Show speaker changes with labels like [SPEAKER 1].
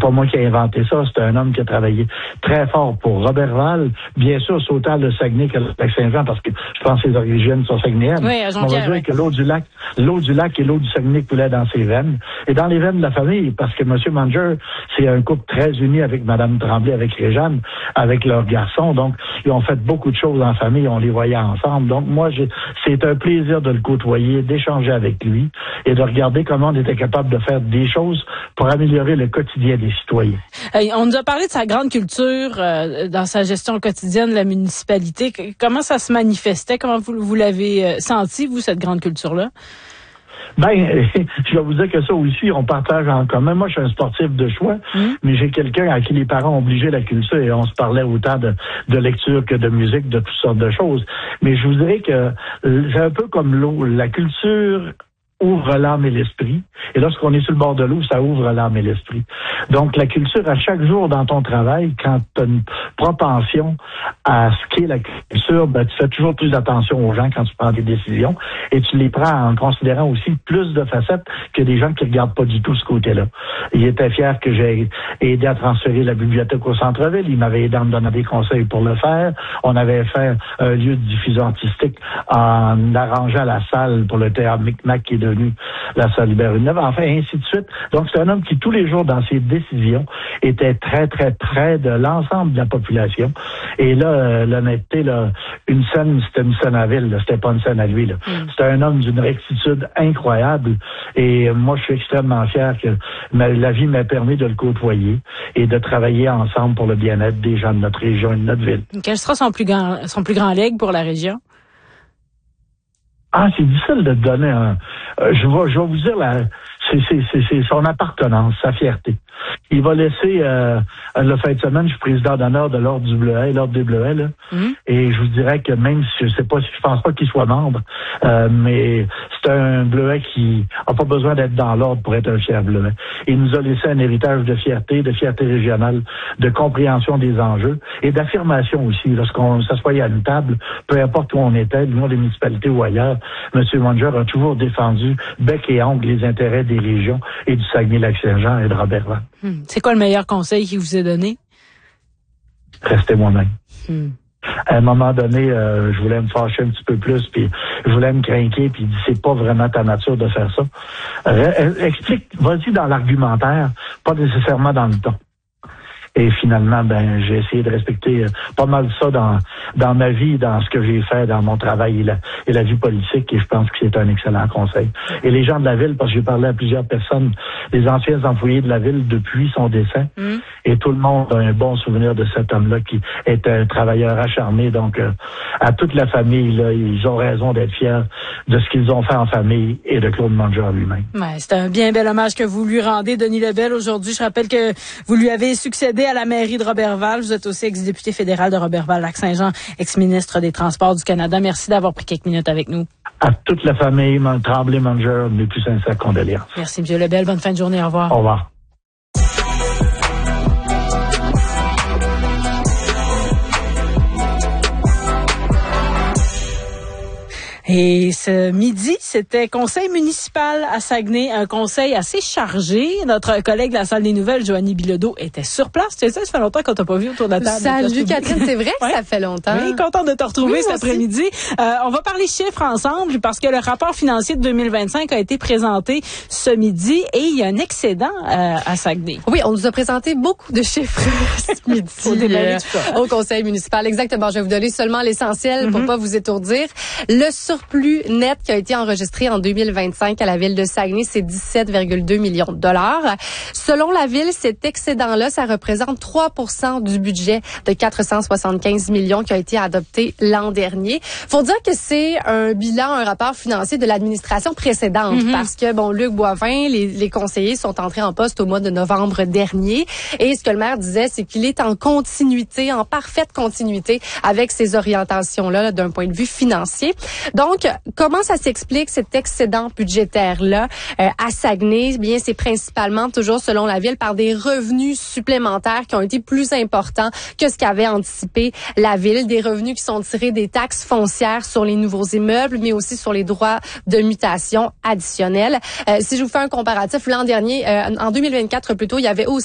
[SPEAKER 1] pas moi qui ai inventé ça, c'est un homme qui a travaillé très fort pour Roberval, bien sûr, autant le Saguenay que le Lac-Saint-Jean, parce que je pense que ses origines sont saguenayennes.
[SPEAKER 2] Oui, à
[SPEAKER 1] on va dire que l'eau du lac et l'eau du Saguenay coulaient dans ses veines, et dans les veines de la famille, parce que M. Manger, c'est un couple très uni avec Mme Tremblay, avec Réjeanne, avec leurs garçons, donc ils ont fait beaucoup de choses en famille, on les voyait ensemble, donc moi, c'est un plaisir de le côtoyer, d'échanger avec lui, et de regarder comment on était capable de faire des choses pour améliorer le quotidien des citoyens.
[SPEAKER 2] On nous a parlé de sa grande culture dans sa gestion quotidienne de la municipalité. Comment ça se manifestait? Comment vous l'avez senti, vous, cette grande culture-là?
[SPEAKER 1] Je vais vous dire que ça aussi, on partage en commun. Moi, je suis un sportif de choix, mais j'ai quelqu'un à qui les parents ont obligé la culture et on se parlait autant de lecture que de musique, de toutes sortes de choses. Mais je vous dirais que c'est un peu comme l'eau. La culture ouvre l'âme et l'esprit. Et lorsqu'on est sur le bord de l'eau, ça ouvre l'âme et l'esprit. Donc, la culture, à chaque jour dans ton travail, quand tu as une propension à ce qu'est la culture, tu fais toujours plus attention aux gens quand tu prends des décisions et tu les prends en considérant aussi plus de facettes que des gens qui regardent pas du tout ce côté-là. Il était fier que j'ai aidé à transférer la bibliothèque au centre-ville. Il m'avait aidé à me donner des conseils pour le faire. On avait fait un lieu de diffusion artistique en arrangeant la salle pour le théâtre Micmac qui est devenu la salle Hubert-Villeneuve, enfin, ainsi de suite. Donc, c'est un homme qui, tous les jours, dans ses décisions, était très, très près de l'ensemble de la population. Et là, l'honnêteté, là, une scène, c'était une scène à ville, là, c'était pas une scène à lui, là. C'était un homme d'une rectitude incroyable. Et moi, je suis extrêmement fier que la vie m'a permis de le côtoyer et de travailler ensemble pour le bien-être des gens de notre région et de notre ville.
[SPEAKER 2] Quel sera son plus grand legs pour la région?
[SPEAKER 1] C'est difficile de donner un... je vais vous dire, c'est son appartenance, sa fierté. Il va laisser, le fin de semaine, je suis président d'honneur de l'Ordre du Bleuet, l'Ordre des Bleuets, là. Et je vous dirais que même si je pense pas qu'il soit membre, mais c'est un Bleuet qui a pas besoin d'être dans l'Ordre pour être un fier Bleuet. Il nous a laissé un héritage de fierté régionale, de compréhension des enjeux et d'affirmation aussi. Lorsqu'on s'assoyait à une table, peu importe où on était, nous, les municipalités ou ailleurs, M. Manger a toujours défendu bec et ongle les intérêts des régions et du Saguenay-Lac-Saint-Jean et de Roberval.
[SPEAKER 2] C'est quoi le meilleur conseil qu'il vous a donné?
[SPEAKER 1] Restez moi-même. À un moment donné, je voulais me fâcher un petit peu plus, puis je voulais me craquer, puis il dit, c'est pas vraiment ta nature de faire ça. Explique, vas-y dans l'argumentaire, pas nécessairement dans le ton. Et finalement, j'ai essayé de respecter pas mal ça dans ma vie, dans ce que j'ai fait, dans mon travail et la vie politique, et je pense que c'est un excellent conseil. Et les gens de la ville, parce que j'ai parlé à plusieurs personnes, les anciens employés de la ville depuis son décès, et tout le monde a un bon souvenir de cet homme-là qui est un travailleur acharné. Donc, à toute la famille, là, ils ont raison d'être fiers de ce qu'ils ont fait en famille et de Claude Manger lui-même.
[SPEAKER 2] Ouais, c'est un bien bel hommage que vous lui rendez, Denis Lebel, aujourd'hui. Je rappelle que vous lui avez succédé à la mairie de Roberval. Vous êtes aussi ex-député fédéral de Roberval-Lac-Saint-Jean, ex-ministre des Transports du Canada. Merci d'avoir pris quelques minutes avec nous.
[SPEAKER 1] À toute la famille, Tremblay-Manger, mes plus sincères condoléances.
[SPEAKER 2] Merci, M. Lebel. Bonne fin de journée. Au revoir.
[SPEAKER 1] Au revoir.
[SPEAKER 2] Et ce midi, c'était conseil municipal à Saguenay, un conseil assez chargé. Notre collègue de la salle des nouvelles, Joanie Bilodeau, était sur place. Tu sais, ça fait longtemps qu'on t'a pas vu autour de la table.
[SPEAKER 3] Salut Catherine, c'est vrai que ça fait longtemps.
[SPEAKER 2] Oui, contente de te retrouver cet après-midi. On va parler chiffres ensemble parce que le rapport financier de 2025 a été présenté ce midi et il y a un excédent à Saguenay.
[SPEAKER 3] Oui, on nous a présenté beaucoup de chiffres ce midi au conseil municipal. Exactement, je vais vous donner seulement l'essentiel pour pas vous étourdir. Le surplus net qui a été enregistré en 2025 à la ville de Saguenay, c'est 17,2 millions de dollars. Selon la ville, cet excédent-là, ça représente 3% du budget de 475 millions qui a été adopté l'an dernier. Faut dire que c'est un bilan, un rapport financier de l'administration précédente parce que, Luc Boivin, les conseillers sont entrés en poste au mois de novembre dernier et ce que le maire disait, c'est qu'il est en continuité, en parfaite continuité avec ces orientations-là d'un point de vue financier. Donc, comment ça s'explique cet excédent budgétaire-là à Saguenay? Bien, c'est principalement, toujours selon la ville, par des revenus supplémentaires qui ont été plus importants que ce qu'avait anticipé la ville. Des revenus qui sont tirés des taxes foncières sur les nouveaux immeubles, mais aussi sur les droits de mutation additionnels. Si je vous fais un comparatif, l'an dernier, en 2024 plutôt, il y avait aussi